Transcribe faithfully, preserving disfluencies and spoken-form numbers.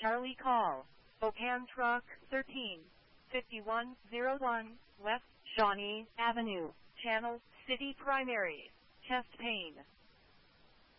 Charlie call. Opan truck thirteen fifty-one oh one, West Shawnee Avenue, Channel City Primary, chest pain.